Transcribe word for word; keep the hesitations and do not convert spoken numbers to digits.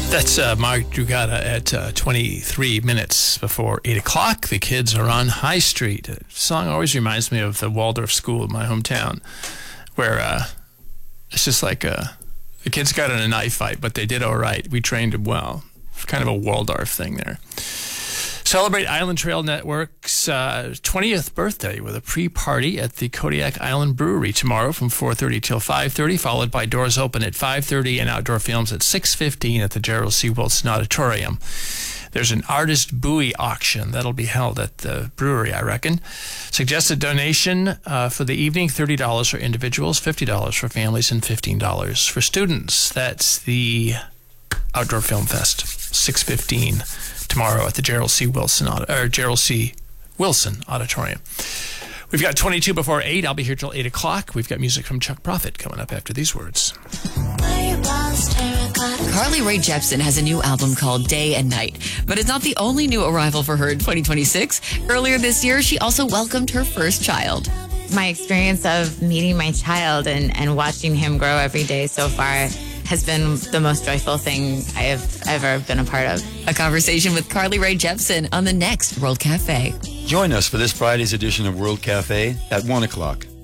That's uh, Mark Drugada at uh, twenty-three minutes before eight o'clock. The kids are on High Street. The song always reminds me of the Waldorf School in my hometown, where uh, it's just like uh, the kids got in a knife fight, but they did all right. We trained them well. It's kind of a Waldorf thing there. Celebrate Island Trail Network's uh, twentieth birthday with a pre-party at the Kodiak Island Brewery tomorrow from four thirty till five thirty, followed by doors open at five thirty and outdoor films at six fifteen at the Gerald C. Wilson Auditorium. There's an artist buoy auction that'll be held at the brewery, I reckon. Suggested donation uh, for the evening, thirty dollars for individuals, fifty dollars for families, and fifteen dollars for students. That's the Outdoor Film Fest, six fifteen. Tomorrow at the Gerald C. Wilson or Gerald C. Wilson Auditorium. We've got twenty-two before eight. I'll be here till eight o'clock. We've got music from Chuck Prophet coming up after these words. Carly Rae Jepsen has a new album called Day and Night, but it's not the only new arrival for her in twenty twenty-six. Earlier this year, she also welcomed her first child. My experience of meeting my child and, and watching him grow every day so far has been the most joyful thing I have ever been a part of. A conversation with Carly Rae Jepsen on the next World Cafe. Join us for this Friday's edition of World Cafe at one o'clock.